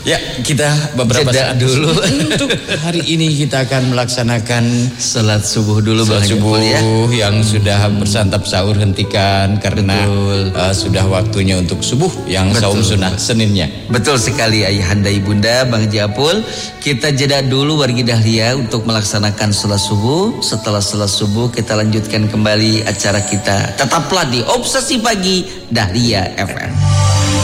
Ya, kita beberapa jeda saat dulu. Untuk hari ini kita akan melaksanakan salat subuh dulu, salat subuh ya. Yang sudah bersantap sahur hentikan karena sudah waktunya untuk subuh yang saum sunnah Seninnya. Betul sekali ayahanda ibunda Bang Japul. Kita jeda dulu wargi Dahlia untuk melaksanakan salat subuh. Setelah salat subuh kita lanjutkan kembali acara kita. Tetaplah di Obsesi Pagi Dahlia FM.